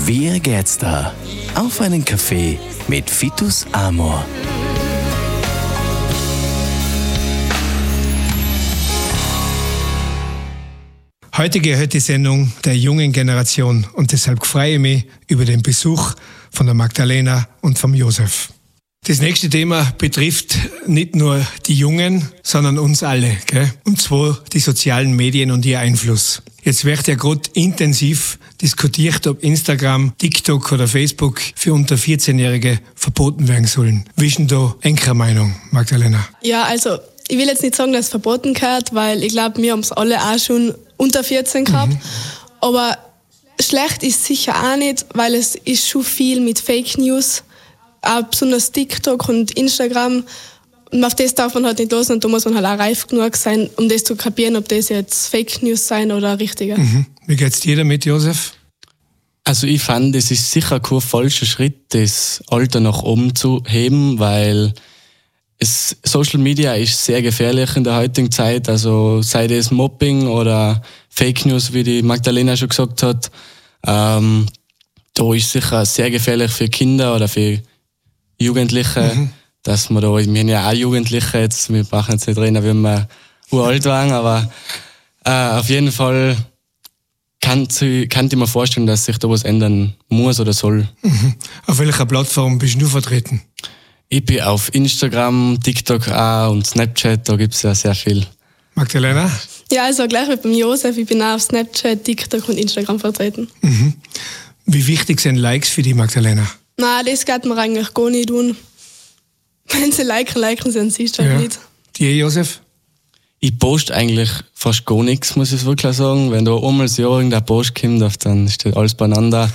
Wie geht's da? Auf einen Kaffee mit Vitus Amor. Heute gehört die Sendung der jungen Generation und deshalb freue ich mich über den Besuch von der Magdalena und vom Josef. Das nächste Thema betrifft nicht nur die Jungen, sondern uns alle, gell? Und zwar die sozialen Medien und ihr Einfluss. Jetzt wird ja gerade intensiv diskutiert, ob Instagram, TikTok oder Facebook für unter 14-Jährige verboten werden sollen. Wie ist denn da eure Meinung, Magdalena? Ja, also ich will jetzt nicht sagen, dass es verboten gehört, weil ich glaube, wir haben es alle auch schon unter 14 gehabt. Aber schlecht ist sicher auch nicht, weil es ist schon viel mit Fake News, auch besonders TikTok und Instagram. Und auf das darf man halt nicht los und da muss man halt auch reif genug sein, um das zu kapieren, ob das jetzt Fake News sein oder richtige. Wie geht's dir damit, Josef? Also ich fand, es ist sicher kein falscher Schritt, das Alter nach oben zu heben, weil Social Media ist sehr gefährlich in der heutigen Zeit. Also sei das Mobbing oder Fake News, wie die Magdalena schon gesagt hat, da ist sicher sehr gefährlich für Kinder oder für Jugendliche, dass wir wir haben ja auch Jugendliche jetzt, wir brauchen jetzt nicht reden, wie wir uralt waren, aber auf jeden Fall kann ich mir vorstellen, dass sich da was ändern muss oder soll. Auf welcher Plattform bist du vertreten? Ich bin auf Instagram, TikTok auch und Snapchat, da gibt's ja sehr viel. Magdalena? Ja, also gleich wie beim Josef, ich bin auch auf Snapchat, TikTok und Instagram vertreten. Wie wichtig sind Likes für die, Magdalena? Nein, das geht mir eigentlich gar nicht tun. Wenn sie liken sie an sich halt nicht. Dir, Josef? Ich poste eigentlich fast gar nichts, muss ich wirklich sagen. Wenn da einmal das Jahr irgendein Post kommt, dann steht alles beieinander.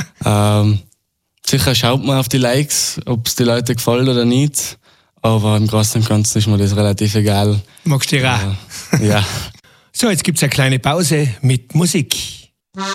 Sicher schaut man auf die Likes, ob es die Leute gefällt oder nicht. Aber im Großen und Ganzen ist mir das relativ egal. Magst du dir auch? Ja. So, jetzt gibt's eine kleine Pause mit Musik.